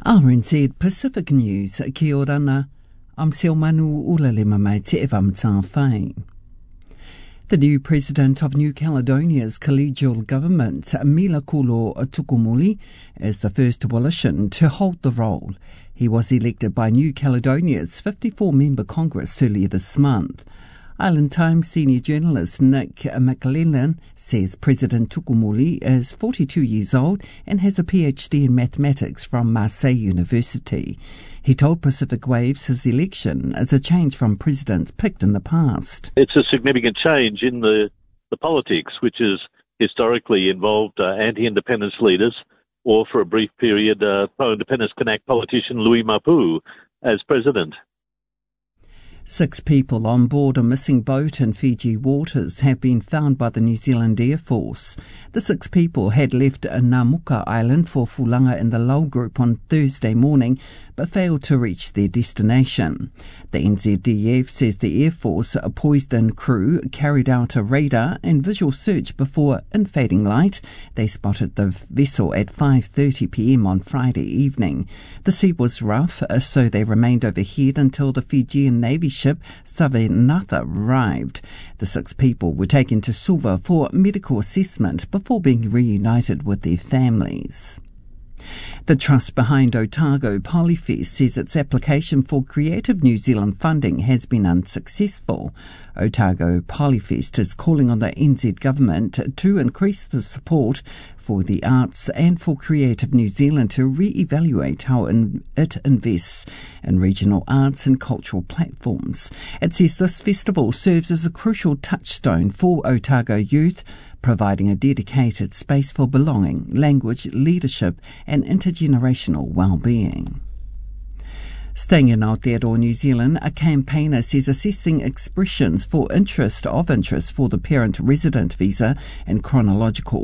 RNZ Pacific News, kia ora na. I'm Selmanu Ulalema mai te evam whai. The new president of New Caledonia's collegial government, Mila Kulo Tukumuli, is the first Wallisan to hold the role. He was elected by New Caledonia's 54-member Congress earlier this month. Island Times senior journalist Nick McLellan says President Tukumuli is 42 years old and has a PhD in mathematics from Marseille University. He told Pacific Waves his election is a change from presidents picked in the past. It's a significant change in the politics, which has historically involved anti-independence leaders, or for a brief period, pro-independence Kanak politician Louis Mapu as president. 6 people on board a missing boat in Fiji waters have been found by the New Zealand Air Force. The 6 people had left Namuka Island for Fulanga in the Lull Group on Thursday morning, but failed to reach their destination. The NZDF says the Air Force poised-in crew carried out a radar and visual search before, in fading light, they spotted the vessel at 5:30 p.m. on Friday evening. The sea was rough, so they remained overhead until the Fijian Navy ship Savanatha arrived. The 6 people were taken to Suva for medical assessment before being reunited with their families. The trust behind Otago Polyfest says its application for Creative New Zealand funding has been unsuccessful. Otago Polyfest is calling on the NZ government to increase the support for the arts and for Creative New Zealand to re-evaluate how it invests in regional arts and cultural platforms. It says this festival serves as a crucial touchstone for Otago youth, providing a dedicated space for belonging, language, leadership and intergenerational well-being. Staying in Aotearoa, New Zealand, a campaigner says assessing expressions of interest for the parent resident visa in chronological